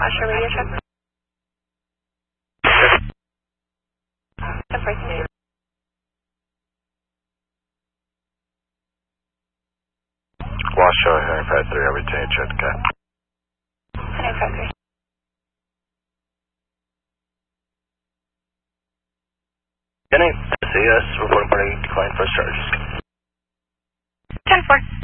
Osher radio check. The first name. Washoe, Henry 53, I'll be changing check, okay? Henry 53. Henry, CS, reporting party declined first charges. 10-4.